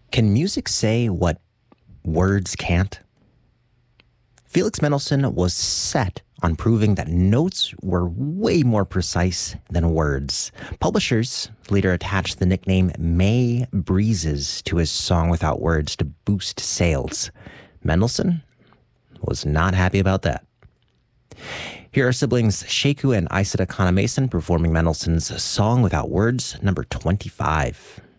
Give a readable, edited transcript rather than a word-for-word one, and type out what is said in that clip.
Can music say what words can't? Felix Mendelssohn was set on proving that notes were way more precise than words. Publishers later attached the nickname May Breezes to his Song Without Words to boost sales. Mendelssohn was not happy about that. Here are siblings Sheku and Aissata Kana Mason performing Mendelssohn's Song Without Words, number 25.